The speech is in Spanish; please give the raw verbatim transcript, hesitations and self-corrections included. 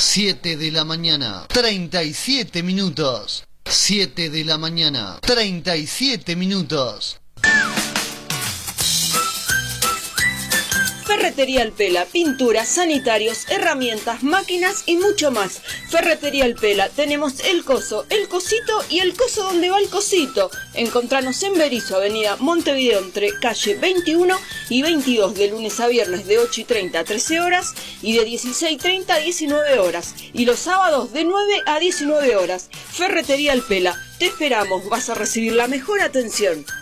siete de la mañana, treinta y siete minutos. siete de la mañana, treinta y siete minutos. Ferretería El Pela, pinturas, sanitarios, herramientas, máquinas y mucho más. Ferretería El Pela, tenemos el coso, el cosito y el coso donde va el cosito. Encontranos en Berisso, avenida Montevideo, entre calle veintiuno y veintidós, de lunes a viernes de ocho y treinta a trece horas y de dieciséis y treinta a diecinueve horas. Y los sábados de nueve a diecinueve horas. Ferretería El Pela, te esperamos, vas a recibir la mejor atención.